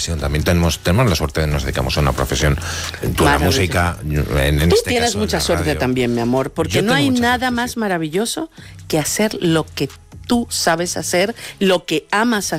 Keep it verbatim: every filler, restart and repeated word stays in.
profesión también. Tenemos, tenemos la suerte de que nos dedicamos a una profesión. Tú la música, en, en Tú este tienes caso, mucha suerte radio. también, mi amor, porque Yo no hay nada suerte, más sí. maravilloso que hacer lo que tú sabes hacer, lo que amas hacer.